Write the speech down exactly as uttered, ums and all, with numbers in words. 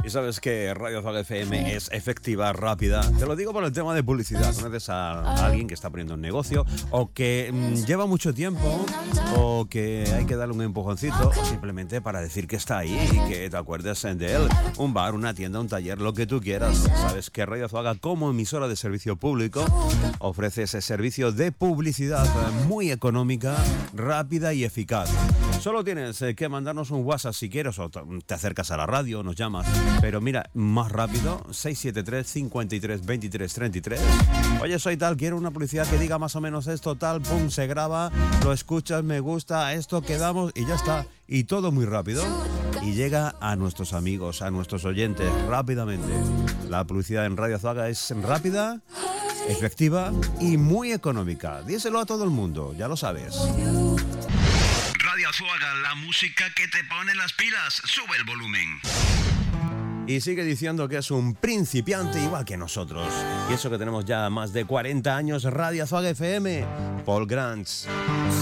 Y sabes que Radio Azuaga F M es efectiva, rápida. Te lo digo por el tema de publicidad. Conoces a alguien que está abriendo un negocio o que mmm, lleva mucho tiempo o que hay que darle un empujoncito o simplemente para decir que está ahí y que te acuerdes de él. Un bar, una tienda, un taller, lo que tú quieras. Sabes que Radio Azuaga, como emisora de servicio público, ofrece ese servicio de publicidad muy económica, rápida y eficaz. Solo tienes que mandarnos un WhatsApp si quieres o te acercas a la radio, nos llamas. Pero mira, más rápido, seis siete tres, cinco tres, dos tres tres tres. Oye, soy tal, quiero una publicidad que diga más o menos esto, tal, pum, se graba, lo escuchas, me gusta, esto, quedamos y ya está. Y todo muy rápido y llega a nuestros amigos, a nuestros oyentes rápidamente. La publicidad en Radio Azuaga es rápida, efectiva y muy económica. Díselo a todo el mundo, ya lo sabes. Radio Azuaga, la música que te pone las pilas. Sube el volumen. Y sigue diciendo que es un principiante igual que nosotros. Y eso que tenemos ya más de cuarenta años. Radio Azuaga F M. Paul Grants.